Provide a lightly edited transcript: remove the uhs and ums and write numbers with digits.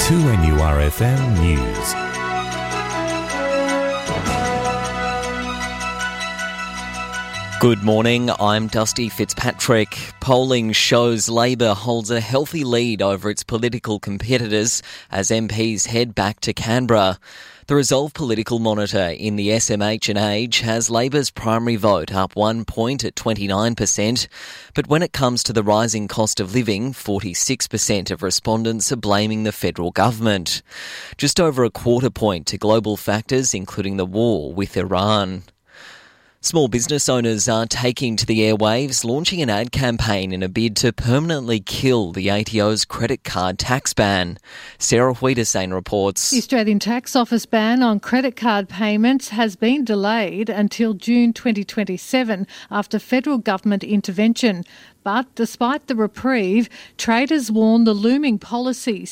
2NURFM News. Good morning, I'm Dusty Fitzpatrick. Polling shows Labor holds a healthy lead over its political competitors as MPs head back to Canberra. The Resolve Political Monitor in the SMH and Age has Labor's primary vote up 1 point at 29%, but when it comes to the rising cost of living, 46% of respondents are blaming the federal government. Just over a quarter point to global factors, including the war with Iran. Small business owners are taking to the airwaves, launching an ad campaign in a bid to permanently kill the ATO's credit card tax ban. Sarah Wiedesane reports. The Australian Tax Office ban on credit card payments has been delayed until June 2027 after federal government intervention. But despite the reprieve, traders warn the looming policy